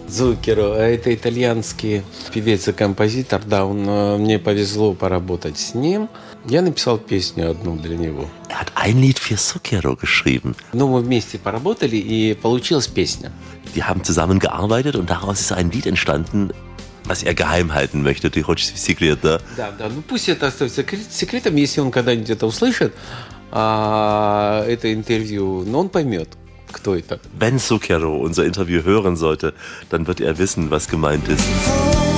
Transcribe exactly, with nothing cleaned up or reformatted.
Зукеро, это итальянский певец и композитор, да, он, мне повезло поработать с ним. Я написал песню одну для него. Er hat ein Lied für Zucchero geschrieben. Ну, мы вместе поработали, и получилась песня. Wir haben zusammengearbeitet und daraus ist ein Lied entstanden, was er geheim halten möchte. Ты хочешь секрет, да? Да, да, ну пусть это остается секретом, если он когда-нибудь это услышит, а, это интервью, но он поймет, кто это. Wenn Zucchero unser Interview hören sollte, dann wird er wissen, was gemeint ist.